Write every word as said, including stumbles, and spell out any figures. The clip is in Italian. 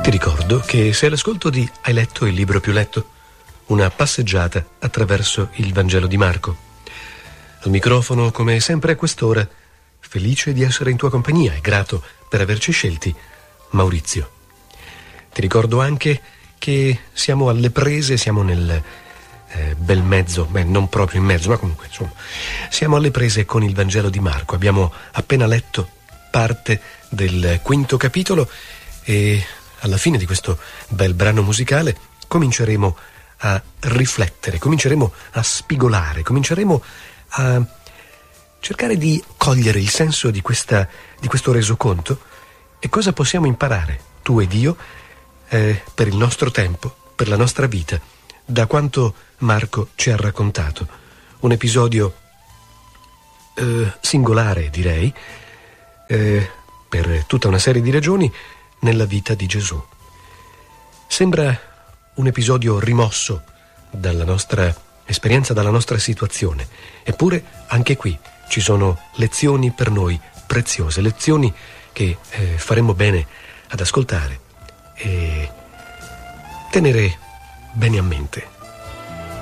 Ti ricordo che sei all'ascolto di Hai letto il libro più letto? Una passeggiata attraverso il Vangelo di Marco. Al microfono, come sempre a quest'ora, felice di essere in tua compagnia e grato per averci scelti, Maurizio. Ti ricordo anche che siamo alle prese, siamo nel eh, bel mezzo, beh, non proprio in mezzo, ma comunque, insomma, siamo alle prese con il Vangelo di Marco. Abbiamo appena letto parte del quinto capitolo e alla fine di questo bel brano musicale cominceremo a riflettere, cominceremo a spigolare, cominceremo a cercare di cogliere il senso di questa, di questo resoconto e cosa possiamo imparare, tu ed io, eh, per il nostro tempo, per la nostra vita, da quanto Marco ci ha raccontato. Un episodio eh, singolare, direi, eh, per tutta una serie di ragioni, nella vita di Gesù. Sembra un episodio rimosso dalla nostra esperienza, dalla nostra situazione, eppure anche qui ci sono lezioni per noi preziose, lezioni che eh, faremo bene ad ascoltare e tenere bene a mente.